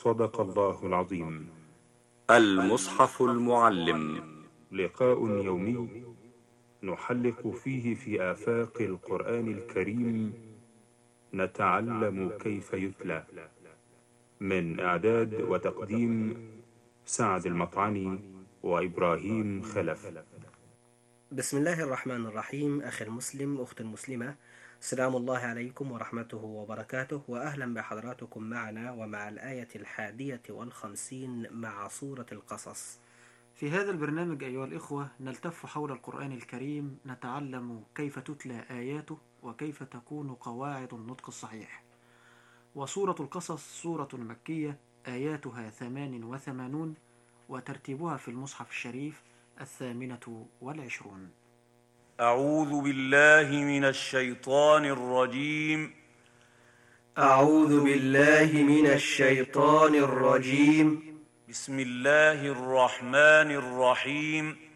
صدق الله العظيم. المصحف المعلم، لقاء يومي نحلق فيه في آفاق القرآن الكريم، نتعلم كيف يتلى. من إعداد وتقديم سعد المطعني وإبراهيم خلف. بسم الله الرحمن الرحيم. أخي المسلم، أخت المسلمة، سلام الله عليكم ورحمته وبركاته، وأهلا بحضراتكم معنا ومع الآية 51 مع سورة القصص. في هذا البرنامج أيها الإخوة نلتف حول القرآن الكريم، نتعلم كيف تتلى آياته وكيف تكون قواعد النطق الصحيح. وسورة القصص سورة مكية، آياتها 88 وترتيبها في المصحف الشريف 28. أعوذ بالله من الشيطان الرجيم. أعوذ بالله من الشيطان الرجيم. بسم الله الرحمن الرحيم.